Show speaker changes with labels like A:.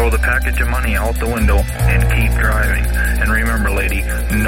A: throw the package of money out the window and keep driving. And remember, lady,